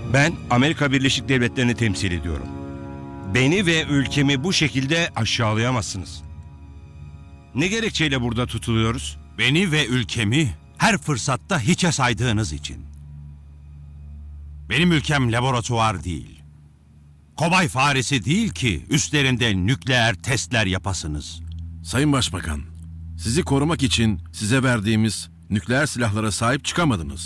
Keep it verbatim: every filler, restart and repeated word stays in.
Ben Amerika Birleşik Devletleri'ni temsil ediyorum. Beni ve ülkemi bu şekilde aşağılayamazsınız. Ne gerekçeyle burada tutuluyoruz? Beni ve ülkemi her fırsatta hiçe saydığınız için. Benim ülkem laboratuvar değil. Kobay faresi değil ki üstlerinde nükleer testler yapasınız. Sayın Başbakan, sizi korumak için size verdiğimiz nükleer silahlara sahip çıkamadınız.